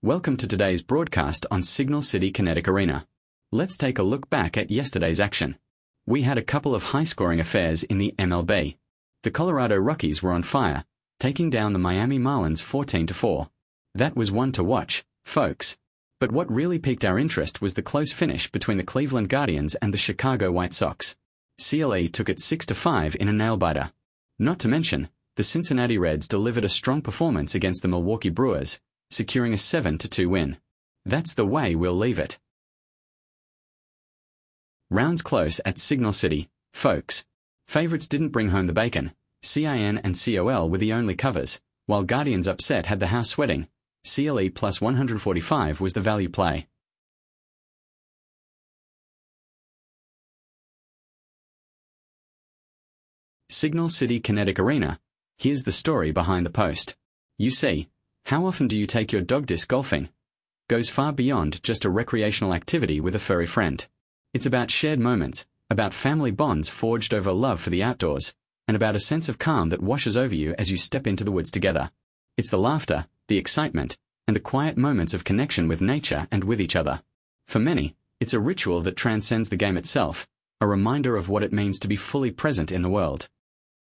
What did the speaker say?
Welcome to today's broadcast on Signal City Kinetic Arena. Let's take a look back at yesterday's action. We had a couple of high-scoring affairs in the MLB. The Colorado Rockies were on fire, taking down the Miami Marlins 14-4. That was one to watch, folks. But what really piqued our interest was the close finish between the Cleveland Guardians and the Chicago White Sox. CLE took it 6-5 in a nail-biter. Not to mention, the Cincinnati Reds delivered a strong performance against the Milwaukee Brewers, securing a 7-2 win. That's the way we'll leave it. Rounds close at Signal City, folks. Favorites didn't bring home the bacon. CIN and COL were the only covers, while Guardians upset had the house sweating. CLE plus 145 was the value play. Signal City Kinetic Arena. Here's the story behind the post. You see, how often do you take your dog disc golfing? Goes far beyond just a recreational activity with a furry friend. It's about shared moments, about family bonds forged over love for the outdoors, and about a sense of calm that washes over you as you step into the woods together. It's the laughter, the excitement, and the quiet moments of connection with nature and with each other. For many, it's a ritual that transcends the game itself, a reminder of what it means to be fully present in the world.